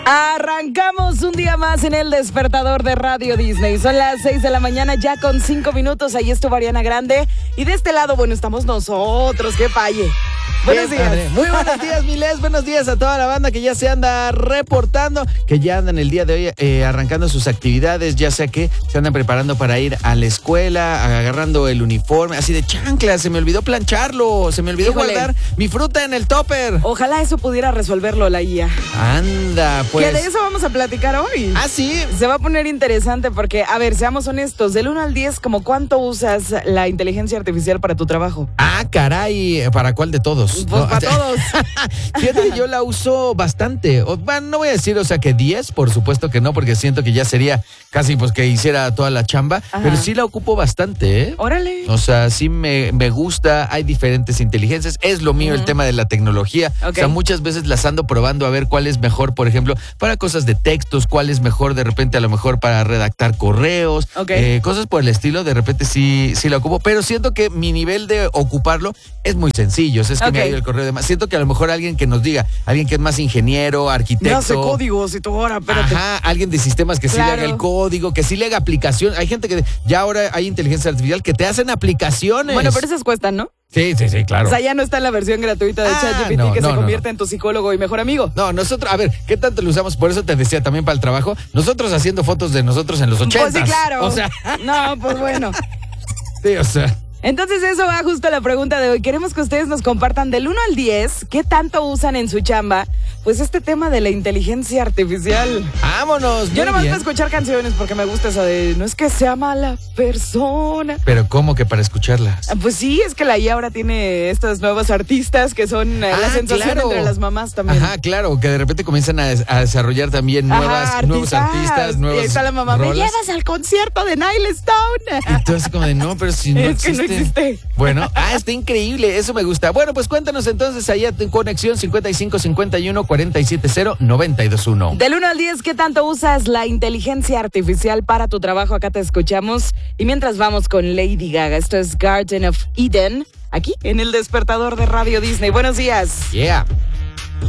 Arrancamos un día más en el despertador de Radio Disney. Son las 6 de la mañana ya con 5 minutos. Ahí estuvo Ariana Grande. Y de este lado, bueno, estamos nosotros. ¡Qué paye! Buenos días. Padre. Muy buenos días, Miles. Buenos días a toda la banda que ya se anda reportando, que ya andan el día de hoy arrancando sus actividades, ya sea que se andan preparando para ir a la escuela, agarrando el uniforme, así de chancla. Se me olvidó plancharlo, se me olvidó guardar mi fruta en el topper. Ojalá eso pudiera resolverlo la IA. Anda, pues. Que de eso vamos a platicar hoy. Ah, sí. Se va a poner interesante porque, a ver, seamos honestos, del 1 al 10, ¿como cuánto usas la inteligencia artificial para tu trabajo? Ah, caray, ¿para cuál de todos? Pues no, para todos. Fíjate que yo la uso bastante. Bueno, no voy a decir, que 10, por supuesto que no, porque siento que ya sería casi pues que hiciera toda la chamba, Ajá. pero sí la ocupo bastante, ¿eh? Órale. O sea, sí me gusta, hay diferentes inteligencias, es lo mío el tema de la tecnología. Ok. O sea, muchas veces las ando probando a ver cuál es mejor, por ejemplo, para cosas de textos, cuál es mejor de repente a lo mejor para redactar correos, Ok. Cosas por el estilo, de repente sí la ocupo, pero siento que mi nivel de ocuparlo es muy sencillo, o sea, es que Ok. me ha ido el correo de más. Siento que a lo mejor alguien que nos diga, alguien que es más ingeniero, arquitecto. No hace códigos y tú ahora, espérate. Ajá, alguien de sistemas que sí le Claro. haga el código, que sí le haga aplicación. Hay gente que ya ahora hay inteligencia artificial que te hacen aplicaciones. Bueno, pero esas cuestan, ¿no? Sí, claro. O sea, ya no está en la versión gratuita de ChatGPT no, que no, se no, convierte en tu psicólogo y mejor amigo. No, nosotros, a ver, ¿qué tanto lo usamos? Por eso te decía también para el trabajo, nosotros haciendo fotos de nosotros en los 80. Pues sí, claro. O sea, No, pues bueno. sí, o sea. Entonces eso va justo a la pregunta de hoy. Queremos que ustedes nos compartan del 1 al 10 qué tanto usan en su chamba pues este tema de la inteligencia artificial. Vámonos. Yo muy nomás bien. para escuchar canciones porque me gusta esa de no es que sea mala persona. Pero ¿cómo que para escucharlas? Ah, pues sí, es que la IA ahora tiene estas nuevas artistas que son la sensación claro. entre las mamás también. Ajá, claro, que de repente comienzan a desarrollar también nuevos artistas, Y ahí nuevas está la mamá, me rolas. llevas al concierto de Nile Stone. Y tú así como de, no, pero si no Es que existe. no existe. Bueno, está increíble, eso me gusta. Bueno, pues cuéntanos entonces allá en conexión 55 51 47 0 92 1. Del 1 al 10, ¿qué tanto usas la inteligencia artificial para tu trabajo? Acá te escuchamos. Y mientras vamos con Lady Gaga, esto es Garden of Eden, aquí en el despertador de Radio Disney. Buenos días. Yeah.